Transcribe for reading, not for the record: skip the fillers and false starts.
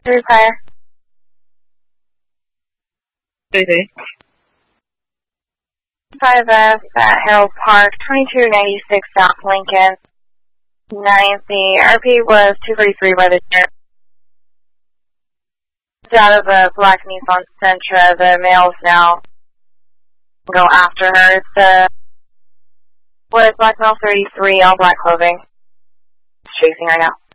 Retire. 5F at Harold Park, 2296 South Lincoln. 9C. RP was 243 by the chair. It's out of a black Nissan Sentra. The males now go after her. It's was black male 33, all black clothing. Chasing right now.